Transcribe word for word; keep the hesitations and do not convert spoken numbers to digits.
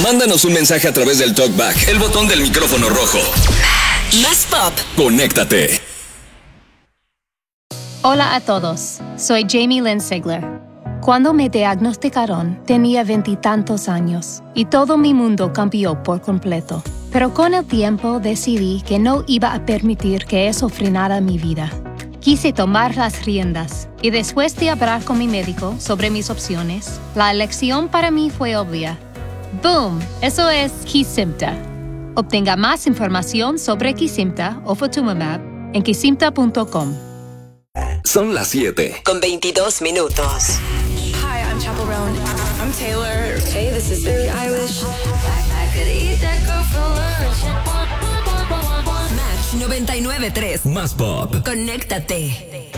Mándanos un mensaje a través del TalkBack, el botón del micrófono rojo. Más Pop. Conéctate. Hola a todos, soy Jamie Lynn Sigler. Cuando me diagnosticaron, tenía veintitantos años y todo mi mundo cambió por completo. Pero con el tiempo decidí que no iba a permitir que eso frenara mi vida. Quise tomar las riendas y después de hablar con mi médico sobre mis opciones, la elección para mí fue obvia. ¡Boom! Eso es Kesimpta. Obtenga más información sobre Kesimpta o Ofatumumab en kesimpta punto com. Son las siete. Con veintidós minutos. Hi, I'm Chappell Roan. I'm Taylor. Hey, this is Billie Eilish. I could eat that girl for lunch. Match noventa y nueve punto tres. Más Pop. Conéctate.